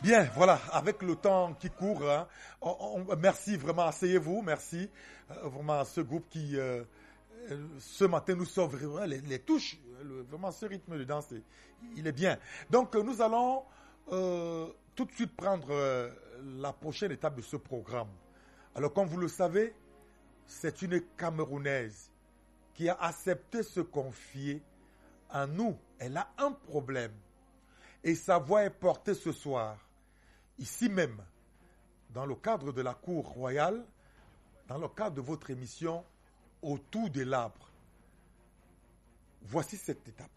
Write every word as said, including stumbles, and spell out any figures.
Bien, voilà, avec le temps qui court, hein, on, on, merci vraiment, asseyez-vous, merci euh, vraiment à ce groupe qui, euh, euh, ce matin, nous sort vraiment les, les touches, le, vraiment ce rythme de danse, il est bien. Donc, euh, nous allons euh, tout de suite prendre euh, la prochaine étape de ce programme. Alors, comme vous le savez, c'est une Camerounaise qui a accepté se confier à nous. Elle a un problème et sa voix est portée ce soir. Ici même, dans le cadre de la cour royale, dans le cadre de votre émission Autour de l'arbre. Voici cette étape.